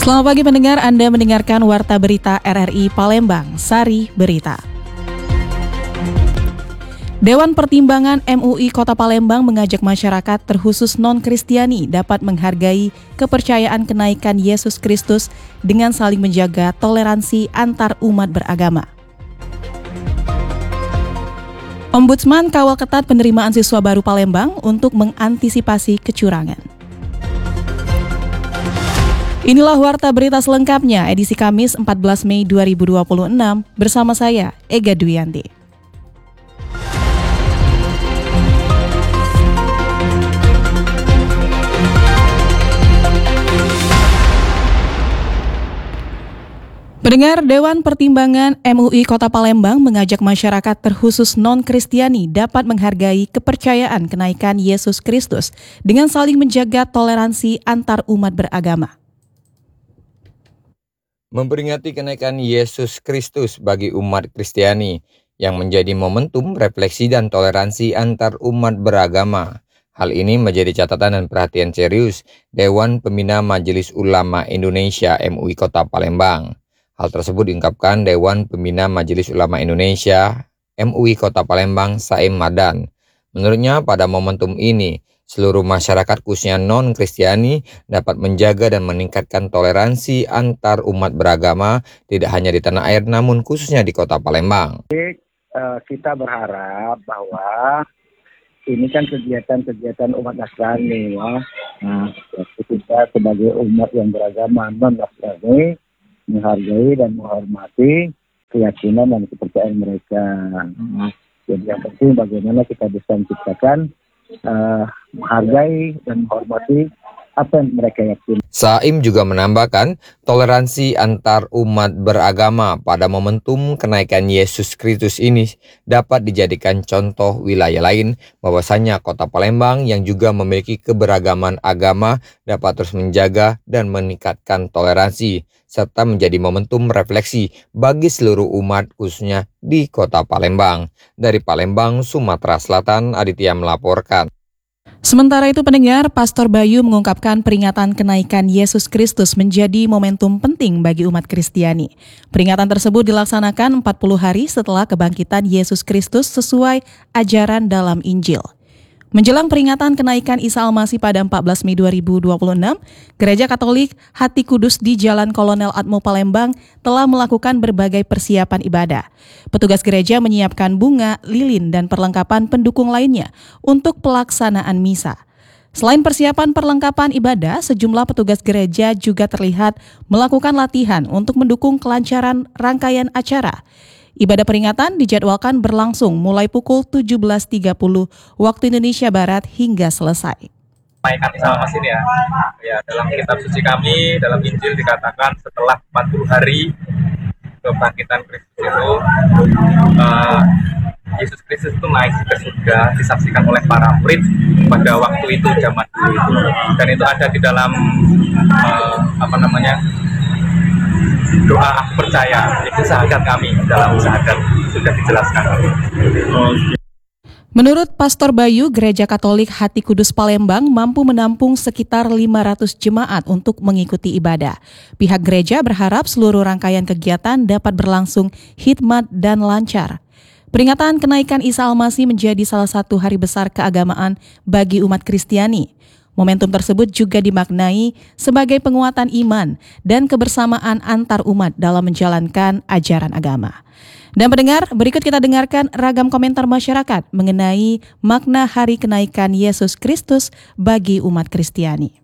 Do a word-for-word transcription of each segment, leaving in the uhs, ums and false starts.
Selamat pagi pendengar, Anda mendengarkan Warta Berita R R I Palembang, Sari Berita. Dewan Pertimbangan M U I Kota Palembang mengajak masyarakat terkhusus non-Kristiani dapat menghargai kepercayaan kenaikan Yesus Kristus dengan saling menjaga toleransi antar umat beragama. Ombudsman kawal ketat penerimaan siswa baru Palembang untuk mengantisipasi kecurangan. Inilah Warta Berita selengkapnya edisi Kamis empat belas Mei dua ribu dua puluh enam bersama saya Ega Duyanti. Pendengar, Dewan Pertimbangan M U I Kota Palembang mengajak masyarakat terkhusus non-Kristiani dapat menghargai kepercayaan kenaikan Yesus Kristus dengan saling menjaga toleransi antar umat beragama. Memperingati kenaikan Yesus Kristus bagi umat Kristiani yang menjadi momentum refleksi dan toleransi antar umat beragama. Hal ini menjadi catatan dan perhatian serius Dewan Pembina Majelis Ulama Indonesia M U I Kota Palembang. Hal tersebut diungkapkan Dewan Pembina Majelis Ulama Indonesia M U I Kota Palembang Saim Madan. Menurutnya pada momentum ini, seluruh masyarakat khususnya non-Kristiani dapat menjaga dan meningkatkan toleransi antar umat beragama tidak hanya di tanah air namun khususnya di Kota Palembang. Jadi, uh, kita berharap bahwa ini kan kegiatan-kegiatan umat Nasrani ya. Nah, kita sebagai umat yang beragama non-Nasrani menghargai dan menghormati keyakinan dan kepercayaan mereka. Hmm. Jadi yang penting bagaimana kita bisa menciptakan uh, menghargai dan menghormati apa yang mereka yakini. Saim juga menambahkan toleransi antar umat beragama pada momentum kenaikan Yesus Kristus ini dapat dijadikan contoh wilayah lain bahwasanya Kota Palembang yang juga memiliki keberagaman agama dapat terus menjaga dan meningkatkan toleransi serta menjadi momentum refleksi bagi seluruh umat khususnya di Kota Palembang. Dari Palembang, Sumatera Selatan, Aditya melaporkan. Sementara itu pendengar, Pastor Bayu mengungkapkan peringatan kenaikan Yesus Kristus menjadi momentum penting bagi umat Kristiani. Peringatan tersebut dilaksanakan empat puluh hari setelah kebangkitan Yesus Kristus sesuai ajaran dalam Injil. Menjelang peringatan kenaikan Isa Al-Masih pada empat belas Mei dua ribu dua puluh enam, Gereja Katolik Hati Kudus di Jalan Kolonel Atmo Palembang telah melakukan berbagai persiapan ibadah. Petugas gereja menyiapkan bunga, lilin, dan perlengkapan pendukung lainnya untuk pelaksanaan misa. Selain persiapan perlengkapan ibadah, sejumlah petugas gereja juga terlihat melakukan latihan untuk mendukung kelancaran rangkaian acara. Ibadah peringatan dijadwalkan berlangsung mulai pukul tujuh belas tiga puluh waktu Indonesia Barat hingga selesai. Kenaikan Isa Al-Masih ya. Ya, dalam kitab suci kami, dalam Injil dikatakan setelah empat puluh hari kebangkitan Kristus itu, uh, Yesus Kristus itu naik ke surga, disaksikan oleh para murid pada waktu itu, zaman dulu itu. Dan itu ada di dalam uh, apa namanya? doa aku percaya, itu syahadat kami, dalam syahadat sudah dijelaskan. Menurut Pastor Bayu, Gereja Katolik Hati Kudus Palembang mampu menampung sekitar lima ratus jemaat untuk mengikuti ibadah. Pihak gereja berharap seluruh rangkaian kegiatan dapat berlangsung hikmat dan lancar. Peringatan kenaikan Isa Al-Masih menjadi salah satu hari besar keagamaan bagi umat Kristiani. Momentum tersebut juga dimaknai sebagai penguatan iman dan kebersamaan antar umat dalam menjalankan ajaran agama. Dan pendengar, berikut kita dengarkan ragam komentar masyarakat mengenai makna hari kenaikan Yesus Kristus bagi umat Kristiani.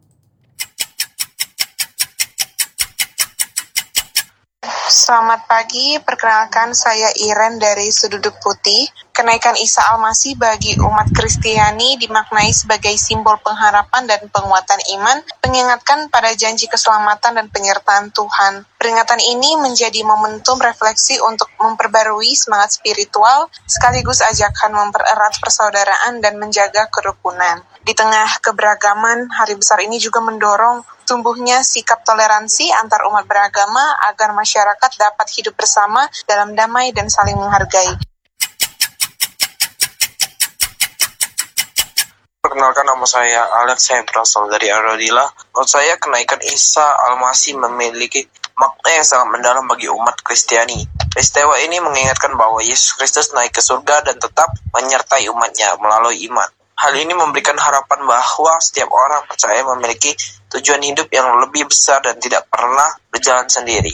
Selamat pagi, perkenalkan saya Iren dari Sududuk Putih. Kenaikan Isa Al-Masih bagi umat Kristiani dimaknai sebagai simbol pengharapan dan penguatan iman, mengingatkan pada janji keselamatan dan penyertaan Tuhan. Peringatan ini menjadi momentum refleksi untuk memperbarui semangat spiritual, sekaligus ajakan mempererat persaudaraan dan menjaga kerukunan. Di tengah keberagaman, hari besar ini juga mendorong tumbuhnya sikap toleransi antar umat beragama agar masyarakat dapat hidup bersama dalam damai dan saling menghargai. Perkenalkan, nama saya Alex, saya berasal dari Aradila. Menurut saya, kenaikan Isa Al-Masih memiliki makna yang sangat mendalam bagi umat Kristiani. Peristiwa ini mengingatkan bahwa Yesus Kristus naik ke surga dan tetap menyertai umatnya melalui iman. Hal ini memberikan harapan bahwa setiap orang percaya memiliki tujuan hidup yang lebih besar dan tidak pernah berjalan sendiri.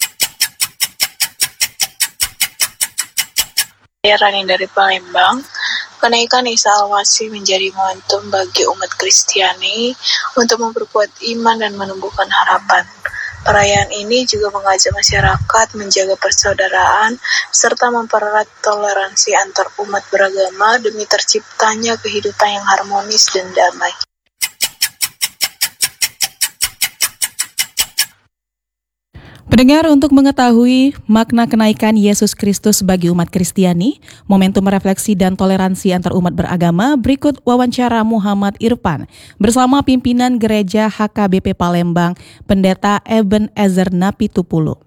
Saya Rani dari Palembang. Kenaikan Isa Al-Masih menjadi momentum bagi umat Kristiani untuk memperkuat iman dan menumbuhkan harapan. Perayaan ini juga mengajak masyarakat menjaga persaudaraan serta mempererat toleransi antar umat beragama demi terciptanya kehidupan yang harmonis dan damai. Pendengar, untuk mengetahui makna kenaikan Yesus Kristus bagi umat Kristiani, momentum refleksi dan toleransi antar umat beragama, berikut wawancara Muhammad Irfan bersama pimpinan Gereja H K B P Palembang, Pendeta Ebenezer Napitupulu.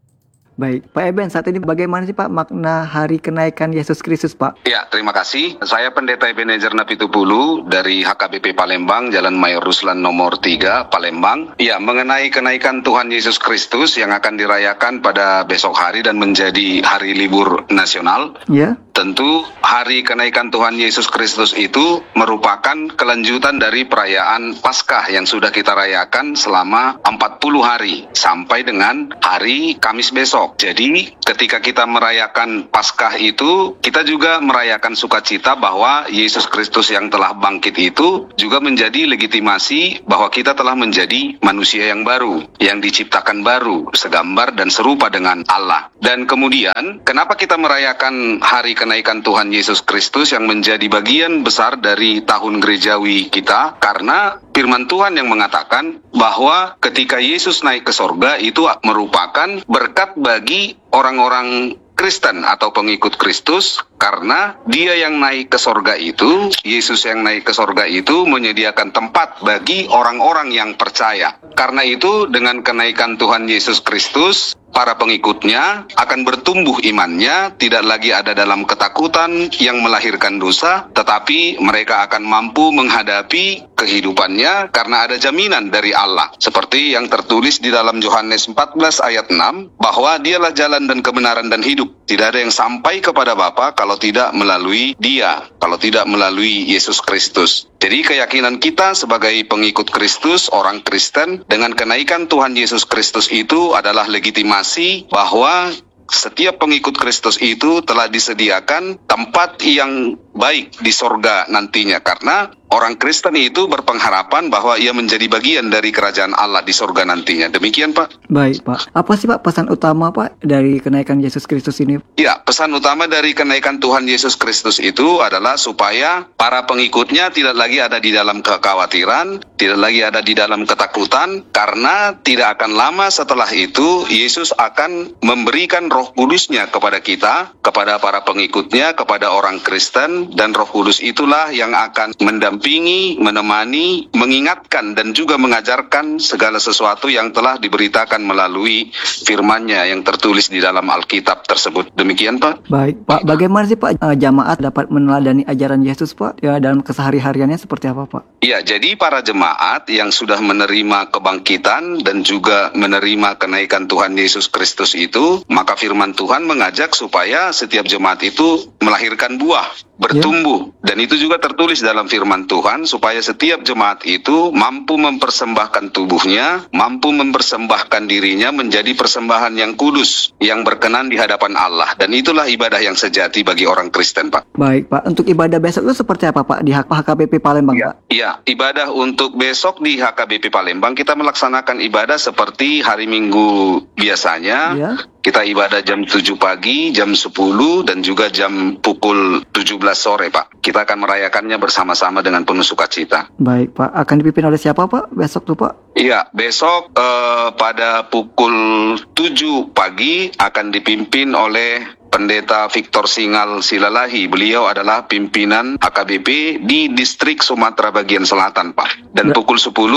Baik, Pak Eben, saat ini bagaimana sih Pak makna hari kenaikan Yesus Kristus, Pak? Ya, terima kasih. Saya Pendeta Ebenezer Napitupulu dari H K B P Palembang, Jalan Mayor Ruslan nomor tiga, Palembang. Ya, mengenai kenaikan Tuhan Yesus Kristus yang akan dirayakan pada besok hari dan menjadi hari libur nasional. Ya. Tentu hari kenaikan Tuhan Yesus Kristus itu merupakan kelanjutan dari perayaan Paskah yang sudah kita rayakan selama empat puluh hari sampai dengan hari Kamis besok. Jadi ketika kita merayakan Paskah itu, kita juga merayakan sukacita bahwa Yesus Kristus yang telah bangkit itu juga menjadi legitimasi bahwa kita telah menjadi manusia yang baru, yang diciptakan baru, segambar dan serupa dengan Allah. Dan kemudian, kenapa kita merayakan hari kenaikan Tuhan Yesus Kristus yang menjadi bagian besar dari tahun gerejawi kita? Karena firman Tuhan yang mengatakan bahwa ketika Yesus naik ke sorga itu merupakan berkat bagi orang-orang Kristen atau pengikut Kristus, karena dia yang naik ke sorga itu, Yesus yang naik ke sorga itu menyediakan tempat bagi orang-orang yang percaya. Karena itu dengan kenaikan Tuhan Yesus Kristus, para pengikutnya akan bertumbuh imannya, tidak lagi ada dalam ketakutan yang melahirkan dosa, tetapi mereka akan mampu menghadapi kehidupannya karena ada jaminan dari Allah. Seperti yang tertulis di dalam Yohanes empat belas ayat enam, bahwa dialah jalan dan kebenaran dan hidup. Tidak ada yang sampai kepada Bapa kalau tidak melalui Dia, kalau tidak melalui Yesus Kristus. Jadi keyakinan kita sebagai pengikut Kristus, orang Kristen, dengan kenaikan Tuhan Yesus Kristus itu adalah legitimasi bahwa setiap pengikut Kristus itu telah disediakan tempat yang baik di sorga nantinya, karena orang Kristen itu berpengharapan bahwa ia menjadi bagian dari kerajaan Allah di sorga nantinya. Demikian, Pak. Baik, Pak. Apa sih, Pak, pesan utama, Pak, dari kenaikan Yesus Kristus ini? Ya, pesan utama dari kenaikan Tuhan Yesus Kristus itu adalah supaya para pengikutnya tidak lagi ada di dalam kekhawatiran, tidak lagi ada di dalam ketakutan, karena tidak akan lama setelah itu Yesus akan memberikan Roh Kudus-Nya kepada kita, kepada para pengikutnya, kepada orang Kristen, dan Roh Kudus itulah yang akan mendampingi, menemani, mengingatkan, dan juga mengajarkan segala sesuatu yang telah diberitakan melalui firman-Nya yang tertulis di dalam Alkitab tersebut. Demikian, Pak. Baik, Pak. Bagaimana sih, Pak, jamaat dapat meneladani ajaran Yesus, Pak, ya, dalam kesehari-hariannya seperti apa, Pak? Ya, jadi para jemaat yang sudah menerima kebangkitan dan juga menerima kenaikan Tuhan Yesus Kristus itu, maka firman Tuhan mengajak supaya setiap jemaat itu melahirkan buah, bertumbuh. Dan itu juga tertulis dalam firman Tuhan, supaya setiap jemaat itu mampu mempersembahkan tubuhnya, mampu mempersembahkan dirinya menjadi persembahan yang kudus, yang berkenan di hadapan Allah. Dan itulah ibadah yang sejati bagi orang Kristen, Pak. Baik, Pak. Untuk ibadah besok itu seperti apa, Pak, di H K B P Palembang, ya, Pak? Iya, ibadah untuk besok di H K B P Palembang, kita melaksanakan ibadah seperti hari Minggu biasanya. Ya. Kita ibadah jam tujuh pagi, jam sepuluh, dan juga jam pukul tujuh belas sore, Pak. Kita akan merayakannya bersama-sama dengan penuh sukacita. Baik, Pak. Akan dipimpin oleh siapa, Pak, besok tuh, Pak? Iya, besok eh, pada pukul tujuh pagi akan dipimpin oleh Pendeta Victor Singal Silalahi. Beliau adalah pimpinan H K B P di distrik Sumatera bagian selatan, Pak. Dan ya. pukul sepuluh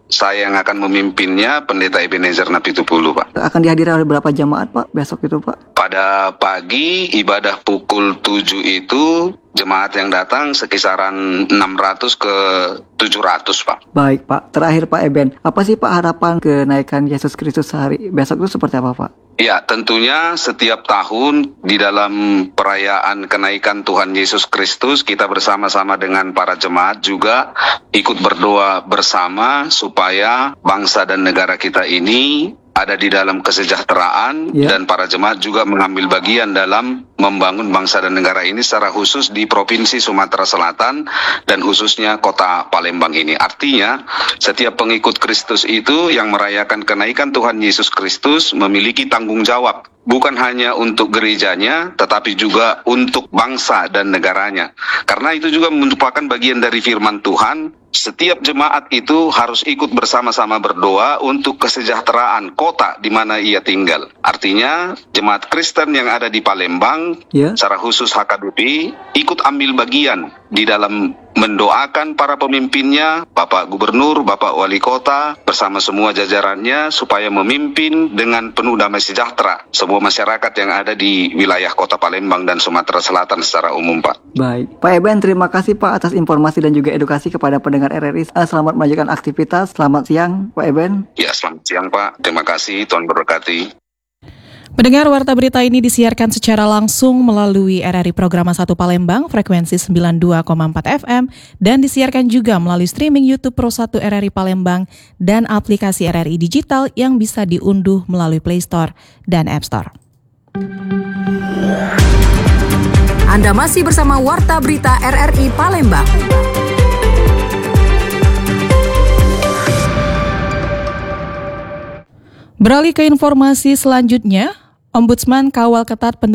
saya yang akan memimpinnya, Pendeta Ebenezer Napitupulu, Pak. Akan dihadiri oleh berapa jamaat, Pak, besok itu, Pak? Pada pagi ibadah pukul tujuh itu jemaat yang datang sekisaran enam ratus ke tujuh ratus, Pak. Baik, Pak. Terakhir, Pak Eben, apa sih, Pak, harapan kenaikan Yesus Kristus hari besok itu seperti apa, Pak? Ya, tentunya setiap tahun di dalam perayaan kenaikan Tuhan Yesus Kristus, kita bersama-sama dengan para jemaat juga ikut berdoa bersama supaya bangsa dan negara kita ini ada di dalam kesejahteraan, yeah. Dan para jemaat juga mengambil bagian dalam membangun bangsa dan negara ini secara khusus di Provinsi Sumatera Selatan dan khususnya kota Palembang ini. Artinya, setiap pengikut Kristus itu yang merayakan kenaikan Tuhan Yesus Kristus memiliki tanggung jawab. Bukan hanya untuk gerejanya, tetapi juga untuk bangsa dan negaranya. Karena itu juga merupakan bagian dari firman Tuhan. Setiap jemaat itu harus ikut bersama-sama berdoa untuk kesejahteraan kota di mana ia tinggal. Artinya, jemaat Kristen yang ada di Palembang, yeah. Secara khusus H K D P, ikut ambil bagian di dalam mendoakan para pemimpinnya, Bapak Gubernur, Bapak Wali Kota, bersama semua jajarannya, supaya memimpin dengan penuh damai sejahtera semua masyarakat yang ada di wilayah kota Palembang dan Sumatera Selatan secara umum, Pak. Baik. Pak Eben, terima kasih, Pak, atas informasi dan juga edukasi kepada pendengar R R I. Selamat melanjutkan aktivitas. Selamat siang, Pak Eben. Ya, selamat siang, Pak. Terima kasih. Tuhan berkati. Pendengar, Warta Berita ini disiarkan secara langsung melalui R R I Programa satu Palembang, frekuensi sembilan puluh dua koma empat F M, dan disiarkan juga melalui streaming YouTube Pro satu R R I Palembang dan aplikasi R R I Digital yang bisa diunduh melalui Play Store dan App Store. Anda masih bersama Warta Berita R R I Palembang. Beralih ke informasi selanjutnya, Ombudsman kawal ketat